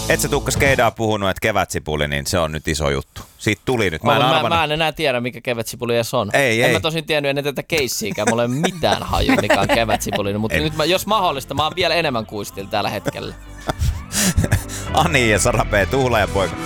Et sä Tukka Skeidaa puhunut, että kevätsipuli, niin se on nyt iso juttu. Siitä tuli nyt. Mä en enää tiedä, mikä kevätsipuli edes on. En mä tosin tiennyt ennen tätä keissiäkään. Mulla ei ole mitään haju, mikä on kevätsipuli. Mutta nyt jos mahdollista, mä oon vielä enemmän kuistilla tällä hetkellä. Ani ja Sara P. Tuhlajapoika.